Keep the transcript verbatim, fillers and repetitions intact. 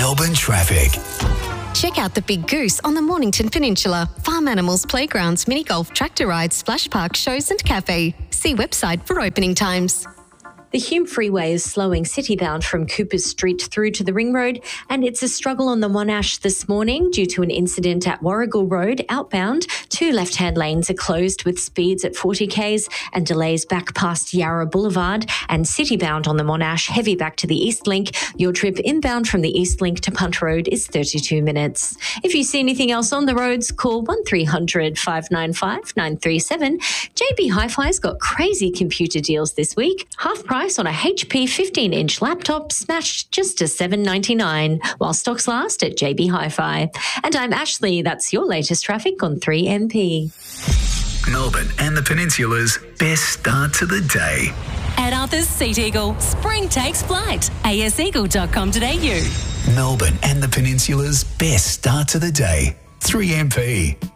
Melbourne traffic. Check out the Big Goose on the Mornington Peninsula. Farm animals, playgrounds, mini golf, tractor rides, splash park, shows and cafe. See website for opening times. The Hume Freeway is slowing citybound from Coopers Street through to the Ring Road, and it's a struggle on the Monash this morning due to an incident at Warrigal Road outbound. Two left-hand lanes are closed with speeds at forty kays and delays back past Yarra Boulevard, and citybound on the Monash, heavy back to the East Link. Your trip inbound from the East Link to Punt Road is thirty-two minutes. If you see anything else on the roads, call one three hundred, five nine five, nine three seven. J B Hi-Fi's got crazy computer deals this week. Half price on a H P fifteen inch laptop smashed just to seven ninety-nine, while stocks last at J B Hi-Fi. And I'm Ashley. That's your latest traffic on three M P. Melbourne and the Peninsula's best start to the day. At Arthur's Seat Eagle, spring takes flight. a s eagle dot com dot a u. Melbourne and the Peninsula's best start to the day. three M P.